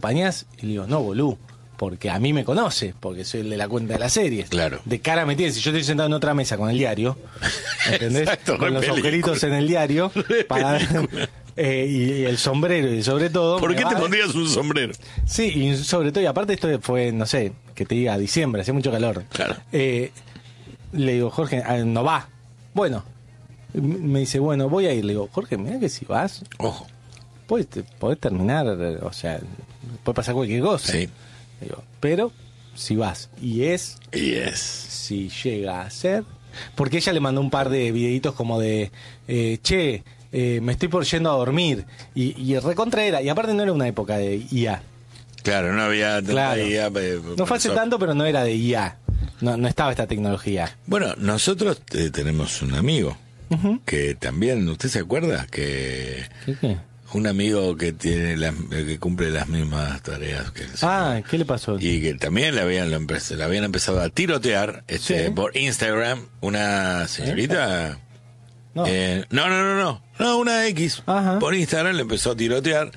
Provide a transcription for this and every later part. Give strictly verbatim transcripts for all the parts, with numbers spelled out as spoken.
acompañás? Y le digo, no, bolú, porque a mí me conoce, porque soy el de la cuenta de las series. Claro. De cara me tiene, si yo estoy sentado en otra mesa con el diario, ¿entendés? Exacto, con los película. agujeritos en el diario, para, eh, y, y el sombrero, y sobre todo... ¿Por qué va, te pondrías un sombrero? Sí, y sobre todo, y aparte esto fue, no sé, que te diga diciembre, hacía mucho calor. Claro. Eh, le digo, Jorge, ah, no va. Bueno, me dice, bueno, voy a ir. Le digo, Jorge, mira que si vas, Ojo. podés, podés terminar, o sea, puede pasar cualquier cosa. Sí. Le digo, pero si vas, y es, Y es. si llega a ser, porque ella le mandó un par de videitos como de, eh, che, eh, me estoy por yendo a dormir, y, y recontra era, y aparte no era una época de I A. Claro, no había tanta Claro. I A, eh, No fue hace eso. tanto, pero no era de I A. No, no estaba esta tecnología. Bueno, nosotros eh, tenemos un amigo Ujú. que también, ¿usted se acuerda? Que ¿Qué, qué? un amigo que tiene las, que cumple las mismas tareas que el Ah, señor. ¿qué le pasó? Y que también le habían, lo empe- le habían empezado a tirotear este, Sí. por Instagram una señorita. No. eh, no, no, no, no, no, una X. Ajá. Por Instagram le empezó a tirotear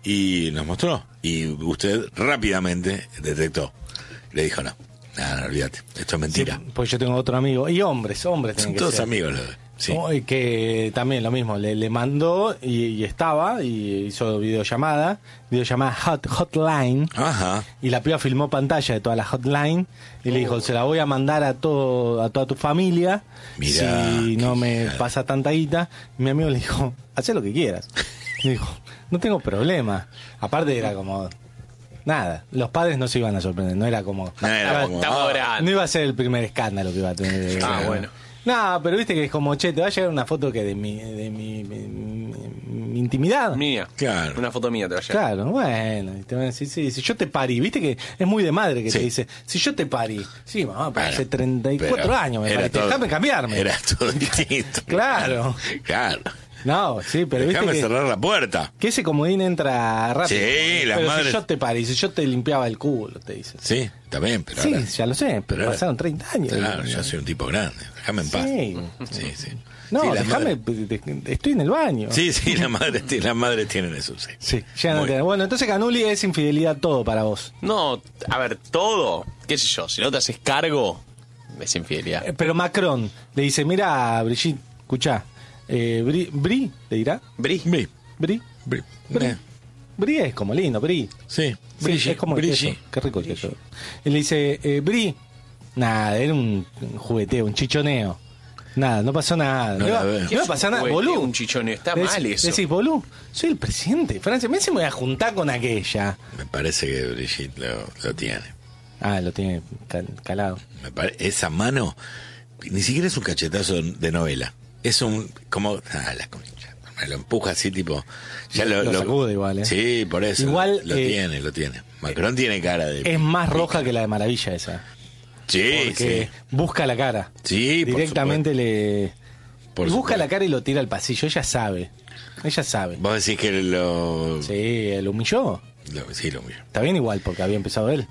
y nos mostró. Y usted rápidamente detectó. Le dijo, no, nada, no, olvídate, esto es mentira. Sí, pues yo tengo otro amigo. Y hombres, hombres Son tienen que todos ser. amigos los dos. Sí. Oh, y que también lo mismo, le, le mandó y, y estaba, y hizo videollamada, videollamada hot, hotline, Ajá. y la piba filmó pantalla de toda la hotline, y le dijo, se la voy a mandar a todo a toda tu familia, Mirá, si no qué me hija. pasa tanta guita. Y mi amigo le dijo, haz lo que quieras. Y dijo, no tengo problema. Aparte era como... Nada, los padres no se iban a sorprender, no era como... No era iba- como, Estamos ah, grandes. no iba a ser el primer escándalo que iba a tener. Ah, bueno. No, pero viste que es como, che, te va a llegar una foto que de mi, de mi, mi- mi- mi intimidad. Mía. Claro. Una foto mía te va a llegar. Claro, bueno, y te van a decir, sí, si yo te parí, viste que es muy de madre que Sí. te dice, si yo te parí, sí, mamá, pero Bueno, hace treinta y cuatro pero años me era pariste, todo- déjame cambiarme. Era todo distinto. Claro. Claro. No, sí, pero viste Déjame que, cerrar la puerta. que ese comodín entra rápido. Sí, las pero madres- si yo te parí, si yo te limpiaba el culo, te dice. Sí, está bien, pero Sí, ahora- ya lo sé, pero, pero ahora- pasaron treinta años. Claro, yo soy un tipo grande. Déjame en paz. Sí. Sí, sí. No, Sí, las déjame, madres- de- estoy en el baño. Sí, sí, las madres, ti- las madres tienen eso, sí. Sí, ya no Muy te- bien. Bueno, entonces Canuli es infidelidad todo para vos. No, a ver, todo, qué sé yo, si no te haces cargo, es infidelidad. Eh, Pero Macron le dice, mira, Brigitte, escuchá, eh, Bri, Bri, ¿le dirá? Bri. Bri, Bri. Bri, Bri. eh, Bri es como lindo, Bri. sí, Sí, Brigitte, es como el Brigitte. queso. Qué rico el queso. Y le dice, eh, Bri, nada, era un jugueteo, un chichoneo. Nada, no pasó nada. No No, la iba, veo. no iba a pasar nada. Jugueteo, Bolú. un chichoneo, está Le mal decís- eso. le Decís, Bolú, soy el presidente de Francia. Me se me voy a juntar con aquella. Me parece que Brigitte lo, lo tiene. Ah, lo tiene cal- calado. Me pare- esa mano ni siquiera es un cachetazo de novela. Es un como ah, la concha. Me lo empuja así tipo ya lo, Lo sacude igual, ¿eh? Sí, por eso. Igual, lo eh, tiene, lo tiene. Macron tiene cara de Es más roja que la de Maravilla esa. Sí, Porque sí. busca la cara. Sí, por Directamente le... Por y busca supuesto. la cara y lo tira al pasillo. Ella sabe. Ella sabe. Vos decís que lo Sí, lo humilló. lo- sí, lo mismo. Está bien igual porque había empezado él.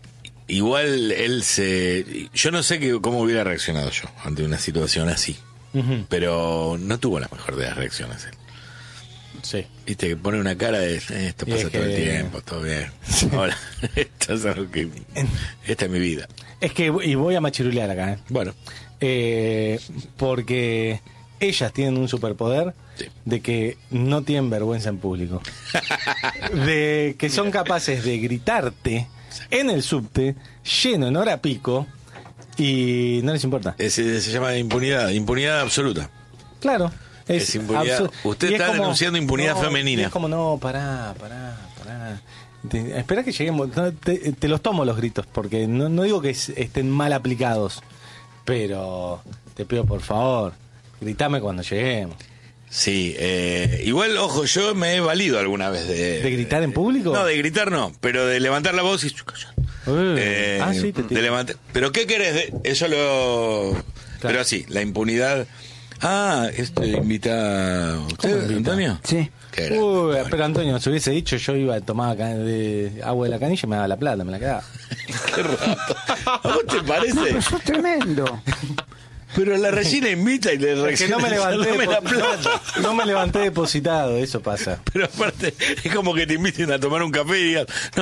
Igual él se yo no sé que, cómo hubiera reaccionado yo ante una situación así. Ujú. Pero no tuvo la mejor de las reacciones él. Sí. Viste que pone una cara de eh, esto Y pasa es todo el que- tiempo, todo bien. Ahora, esto es algo que esta es mi vida. Es que, y voy a machirulear acá, ¿eh? Bueno, Eh, porque ellas tienen un superpoder Sí. de que no tienen vergüenza en público. De que son capaces de gritarte en el subte, lleno en hora pico, y no les importa. ese se llama impunidad, impunidad absoluta. Claro. Es impunidad. absurdo. Usted Y es está denunciando impunidad no, femenina. y Es como, no, pará, pará, pará. Te- espera que lleguemos. No, te, te los tomo los gritos, porque no, no digo que es- estén mal aplicados, pero te pido por favor, gritame cuando lleguemos. Sí, eh, igual, ojo, yo me he valido alguna vez de... ¿De gritar en público? No, de gritar no, pero de levantar la voz y... Uh, Eh, ah, sí, te, te- de levantar. ¿Pero qué querés? De... Eso lo... Pero así, la impunidad... Ah, esto invita... ¿Usted, ¿Cómo invita? Antonio? Sí. Qué grande, Uy, Antonio. pero Antonio, si hubiese dicho, yo iba a tomar ca- de agua de la canilla y me daba la plata, me la quedaba. Qué rato. ¿A vos te parece? Pero sos tremendo. Pero la Regina invita y le Es que no me reacciona, levanté, "Dame la depo- plata". no, no me levanté depositado, eso pasa. Pero aparte, es como que te inviten a tomar un café y digan,